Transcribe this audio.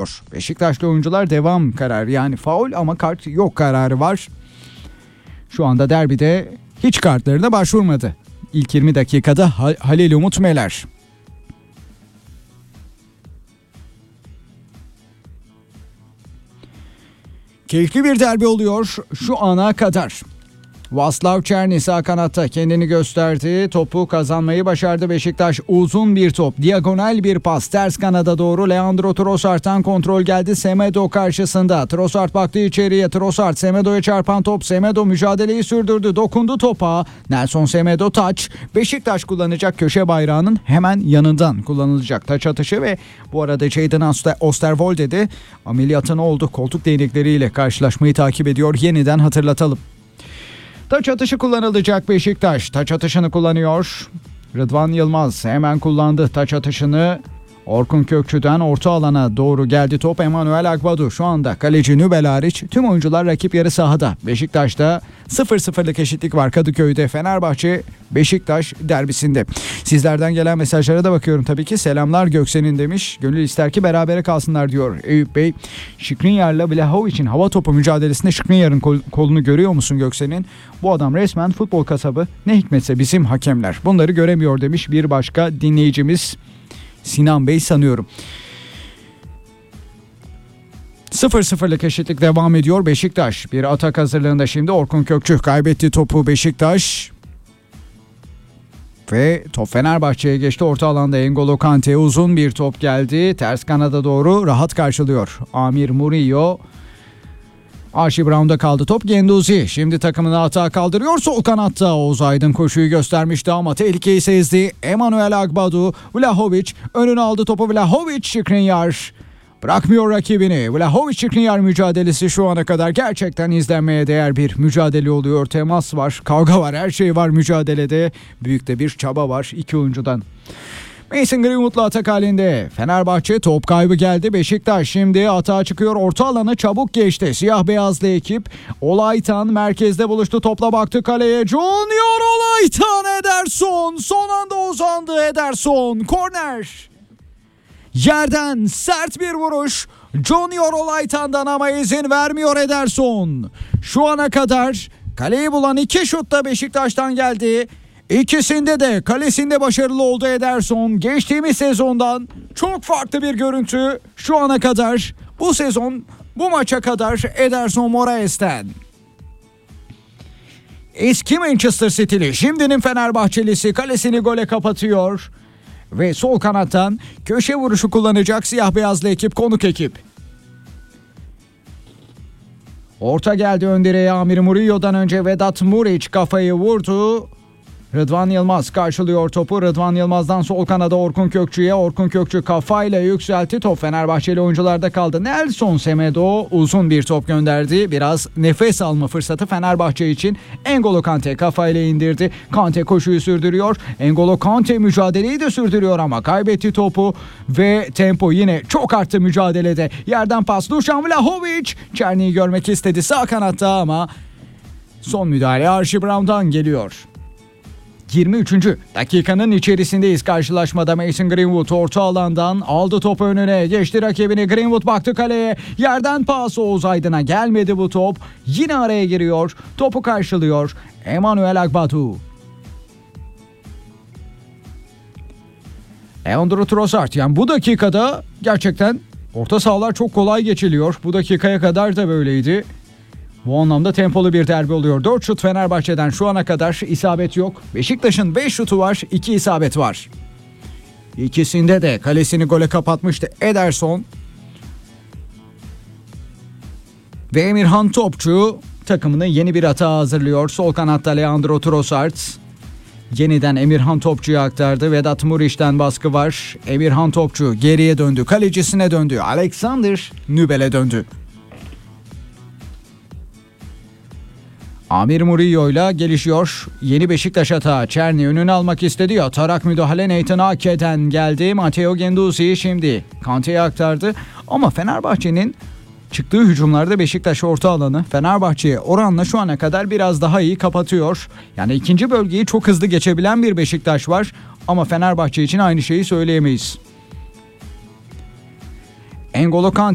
kullanılıyor. Beşiktaşlı oyuncular devam kararı, yani faul ama kart yok kararı var. Şu anda derbide hiç kartlarına başvurmadı. İlk 20 dakikada Halil Umut Meler. Keyifli bir derbi oluyor şu ana kadar. Václav Černý sağ kanatta kendini gösterdi. Topu kazanmayı başardı Beşiktaş. Uzun bir top, diagonal bir pas ters kanada doğru. Leandro Trossard'tan kontrol geldi Semedo karşısında. Trossard baktı içeriye. Trossard Semedo'ya çarpan top. Semedo mücadeleyi sürdürdü. Dokundu topa. Nelson Semedo taç. Beşiktaş kullanacak, köşe bayrağının hemen yanından kullanılacak taç atışı ve bu arada Jadon Osterwolde de ameliyatını oldu. Koltuk değnekleriyle karşılaşmayı takip ediyor. Yeniden hatırlatalım. Taç atışı kullanılacak Beşiktaş. Taç atışını kullanıyor. Rıdvan Yılmaz hemen kullandı taç atışını. Orkun Kökçü'den orta alana doğru geldi top. Emmanuel Agbadu şu anda kaleci Nübel hariç tüm oyuncular rakip yarı sahada. Beşiktaş'ta 0-0'lık eşitlik var Kadıköy'de. Fenerbahçe Beşiktaş derbisinde. Sizlerden gelen mesajlara da bakıyorum tabii ki. Selamlar Göksen'in demiş. Gönül ister ki berabere kalsınlar diyor Eyüp Bey. Skriniar'la Vlahovic'in hava topu mücadelesinde Skriniar'ın kolunu görüyor musun Göksen'in? Bu adam resmen futbol kasabı. Ne hikmetse bizim hakemler bunları göremiyor demiş bir başka dinleyicimiz. Sinan Bey sanıyorum. 0-0'lık eşitlik devam ediyor Beşiktaş. Bir atak hazırlığında şimdi Orkun Kökçü kaybetti topu Beşiktaş. Ve top Fenerbahçe'ye geçti. Orta alanda N'Golo Kante uzun bir top geldi. Ters kanada doğru rahat karşılıyor. Amir Murillo. Archie Brown'da kaldı top. Guendouzi şimdi takımını hata kaldırıyor. Sol kanatta Oğuz Aydın koşuyu göstermişti ama tehlikeyi sezdi. Emmanuel Agbadu, Vlahovic önüne aldı topu. Vlahovic, Skriniar bırakmıyor rakibini. Vlahovic Skriniar mücadelesi şu ana kadar gerçekten izlenmeye değer bir mücadele oluyor. Temas var, kavga var, her şey var mücadelede. Büyük de bir çaba var iki oyuncudan. Mason Greenwood'la atak halinde. Fenerbahçe top kaybı geldi. Beşiktaş şimdi atağa çıkıyor. Orta alanı çabuk geçti. Siyah beyazlı ekip. Olaytan merkezde buluştu. Topla baktı kaleye. Junior Olaytan, Ederson. Son anda uzandı Ederson. Korner. Yerden sert bir vuruş. Junior Olaytan'dan ama izin vermiyor Ederson. Şu ana kadar kaleyi bulan 2 şut da Beşiktaş'tan geldi. İkisinde de kalesinde başarılı oldu Ederson. Geçtiğimiz sezondan çok farklı bir görüntü şu ana kadar. Bu sezon, bu maça kadar Ederson Moraes'ten. Eski Manchester City'li, şimdinin Fenerbahçelisi kalesini gole kapatıyor. Ve sol kanattan köşe vuruşu kullanacak siyah beyazlı ekip, konuk ekip. Orta geldi ön direğe. Amir Murillo'dan önce Vedat Muriç kafayı vurdu. Rıdvan Yılmaz karşılıyor topu. Rıdvan Yılmaz'dan sol kanada Orkun Kökçü'ye. Orkun Kökçü kafayla yükseltti. Top Fenerbahçeli oyuncularda kaldı. Nelson Semedo uzun bir top gönderdi. Biraz nefes alma fırsatı Fenerbahçe için. N'Golo Kante kafayla indirdi. Kante koşuyu sürdürüyor. N'Golo Kante mücadeleyi de sürdürüyor ama kaybetti topu. Ve tempo yine çok arttı mücadelede. Yerden pas Dušan Vlahovic. Černy'yi görmek istedi sağ kanatta ama son müdahale Archie Brown'dan geliyor. 23. dakikanın içerisindeyiz karşılaşmada. Mason Greenwood orta alandan aldı topu önüne, geçti rakibini. Greenwood baktı kaleye, yerden pas Oğuz Aydın'a gelmedi bu top. Yine araya giriyor, topu karşılıyor Emmanuel Agbadu. Leandro Trossard, yani bu dakikada gerçekten orta sahalar çok kolay geçiliyor. Bu dakikaya kadar da böyleydi. Bu anlamda tempolu bir derbi oluyor. 4 şut Fenerbahçe'den şu ana kadar, isabet yok. Beşiktaş'ın 5 şutu var, 2 isabet var. İkisinde de kalesini gole kapatmıştı Ederson. Ve Emirhan Topçu takımını yeni bir hata hazırlıyor. Sol kanatta Leandro Trossard. Yeniden Emirhan Topçu'ya aktardı. Vedat Muriç'ten baskı var. Emirhan Topçu geriye döndü. Kalecisine döndü. Alexander Nübel'e döndü. Amir Murillo'yla gelişiyor. Yeni Beşiktaş hata. Černý önünü almak istedi. Atarak müdahale Nathan Ake'den geldi. Matteo Guendouzi şimdi Kante'ye aktardı. Ama Fenerbahçe'nin çıktığı hücumlarda Beşiktaş orta alanı Fenerbahçe'ye oranla şu ana kadar biraz daha iyi kapatıyor. Yani ikinci bölgeyi çok hızlı geçebilen bir Beşiktaş var. Ama Fenerbahçe için aynı şeyi söyleyemeyiz. N'Golo Kante